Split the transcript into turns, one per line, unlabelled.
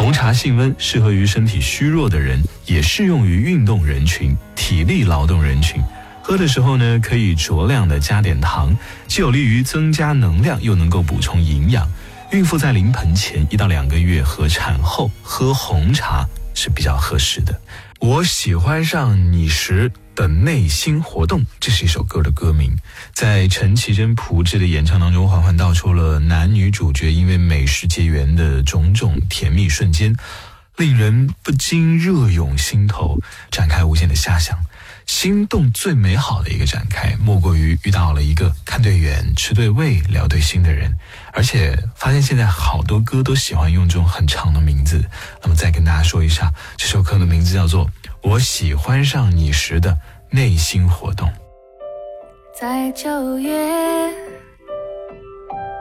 红茶性温，适合于身体虚弱的人，也适用于运动人群、体力劳动人群。喝的时候呢，可以酌量的加点糖，既有利于增加能量，又能够补充营养。孕妇在临盆前1到2个月和产后喝红茶是比较合适的。我喜欢上你时的内心活动，这是一首歌的歌名，在陈绮贞朴智的演唱当中，缓缓道出了男女主角因为美食结缘的种种甜蜜瞬间，令人不禁热涌心头，展开无限的遐想。心动最美好的一个展开，莫过于遇到了一个看对眼、吃对味、聊对心的人。而且发现现在好多歌都喜欢用这种很长的名字，那么再跟大家说一下，这首歌的名字叫做《我喜欢上你时的内心活动》。
在9月